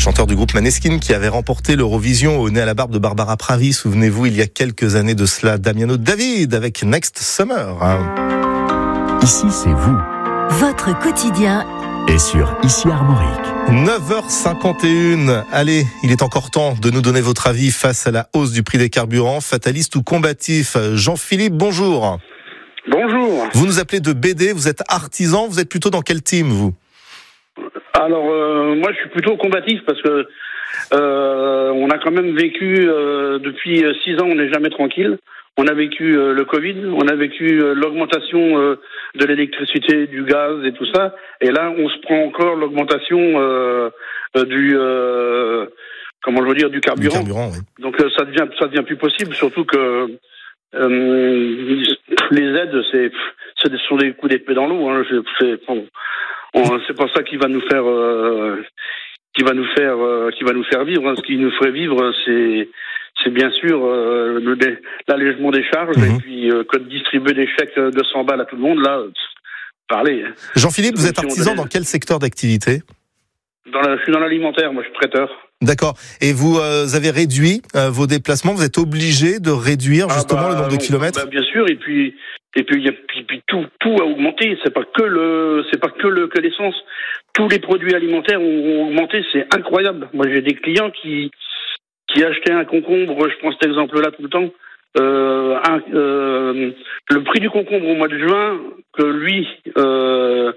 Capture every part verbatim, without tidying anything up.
chanteur du groupe Maneskin qui avait remporté l'Eurovision au nez à la barbe de Barbara Pravi. Souvenez-vous, il y a quelques années de cela, Damiano David avec Next Summer. Ici, c'est vous. Votre quotidien Et sur Ici Armorique. neuf heures cinquante et une. Allez, il est encore temps de nous donner votre avis face à la hausse du prix des carburants. Fataliste ou combatif? Jean-Philippe, bonjour. Bonjour. Vous nous appelez de B D, vous êtes artisan, vous êtes plutôt dans quel team, vous? Alors, euh, moi, je suis plutôt combatif parce que euh, on a quand même vécu, euh, depuis six ans, on n'est jamais tranquille. On a vécu euh, le Covid, on a vécu euh, l'augmentation euh, de l'électricité, du gaz et tout ça. Et là, on se prend encore l'augmentation euh, euh, du... Euh, comment je veux dire, du carburant. Du carburant, oui. Donc, euh, ça devient, ça devient plus possible, surtout que euh, les aides, c'est, ce sont des coups d'épée dans l'eau. Hein. C'est, bon, on, c'est pas ça qui va nous faire... Euh, qui va nous faire euh, qui va nous faire vivre. Hein. Ce qui nous ferait vivre, c'est c'est bien sûr euh, le, l'allègement des charges mmh. et puis euh, que de distribuer des chèques de cent balles à tout le monde. Là, parlez. Jean-Philippe, vous êtes artisan dans quel secteur d'activité? Dans la, je suis dans l'alimentaire, moi je suis traiteur. D'accord. Et vous euh, avez réduit euh, vos déplacements. Vous êtes obligé de réduire justement ah bah, le nombre de kilomètres. Bah, bien sûr. Et puis et puis, y a, puis, puis tout tout a augmenté. C'est pas que le c'est pas que le que l'essence. Tous les produits alimentaires ont augmenté. C'est incroyable. Moi j'ai des clients qui qui achetaient un concombre. Je prends cet exemple-là tout le temps. Euh, un, euh, le prix du concombre au mois de juin que lui euh,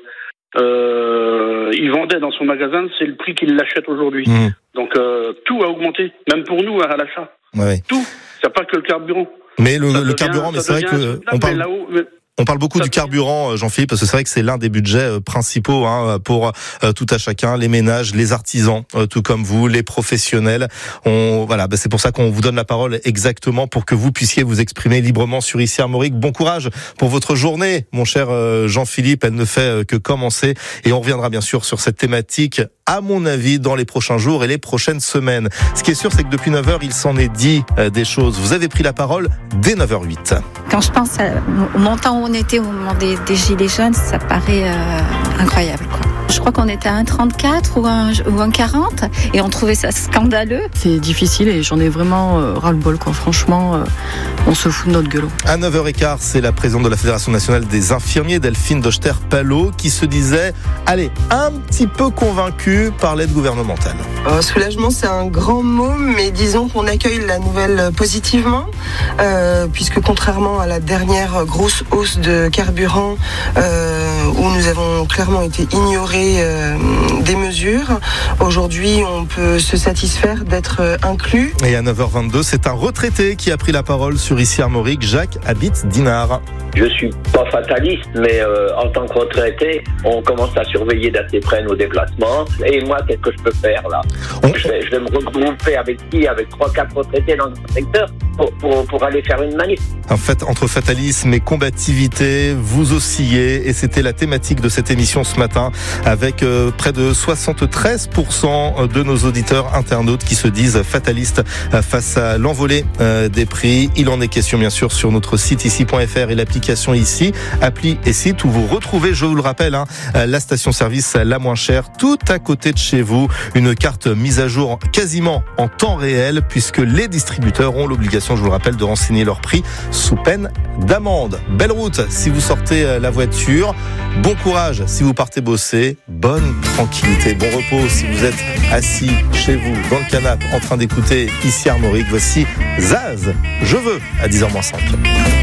euh, il vendait dans son magasin, c'est le prix qu'il l'achète aujourd'hui. Mmh. Donc euh, tout a augmenté, même pour nous à l'achat. Ouais. Tout, il n'y a pas que le carburant. Mais le, le devient, carburant, mais c'est vrai que on parle. Là-haut, mais... On parle beaucoup ça du carburant, Jean-Philippe, parce que c'est vrai que c'est l'un des budgets principaux hein, pour euh, tout à chacun, les ménages, les artisans, euh, tout comme vous, les professionnels. On, voilà, bah c'est pour ça qu'on vous donne la parole exactement pour que vous puissiez vous exprimer librement sur Ici Armorique. Bon courage pour votre journée, mon cher euh, Jean-Philippe. Elle ne fait que commencer et on reviendra bien sûr sur cette thématique, à mon avis, dans les prochains jours et les prochaines semaines. Ce qui est sûr, c'est que depuis neuf heures, il s'en est dit euh, des choses. Vous avez pris la parole dès neuf heures huit. Quand je pense à, au montant où on était au moment des, des Gilets jaunes, ça paraît euh, incroyable, quoi. Je crois qu'on était à un virgule trente-quatre ou un, ou un quarante et on trouvait ça scandaleux. C'est difficile et j'en ai vraiment euh, ras-le-bol, quoi. Franchement, euh, on se fout de notre gueule. À neuf heures quinze, c'est la présidente de la Fédération nationale des infirmiers, Delphine Dochter-Palot, qui se disait, allez, un petit peu convaincue par l'aide gouvernementale. Euh, soulagement, c'est un grand mot, mais disons qu'on accueille la nouvelle positivement, euh, puisque contrairement à la dernière grosse hausse de carburant, euh, où nous avons clairement été ignorés euh, des mesures, aujourd'hui, on peut se satisfaire d'être euh, inclus. Et à neuf heures vingt-deux, c'est un retraité qui a pris la parole sur Ici Armorique, Jacques Habitz-Dinard. Je suis pas fataliste, mais euh, en tant que retraité, on commence à surveiller d'assez près nos déplacements. Et moi, qu'est-ce que je peux faire là ? on... je, vais, je vais me regrouper avec qui ? Avec trois quatre retraités dans le secteur pour, pour, pour aller faire une manif. En fait, entre fatalisme et combativité, vous oscillez. Et c'était la thématique de cette émission ce matin, avec euh, près de soixante-treize pour cent de nos auditeurs internautes qui se disent fatalistes face à l'envolée euh, des prix. Il en est question bien sûr sur notre site ici point f r et l'application Ici, appli et site où vous retrouvez, je vous le rappelle, hein, la station-service la moins chère, tout à côté de chez vous. Une carte mise à jour quasiment en temps réel, puisque les distributeurs ont l'obligation, je vous le rappelle, de renseigner leur prix sous peine d'amende. Belle route si vous sortez la voiture. Bon courage si vous partez bosser. Bonne tranquillité, bon repos si vous êtes assis chez vous dans le canapé en train d'écouter Ici Armorique. Voici Zaz, Je veux, à dix heures moins cinq.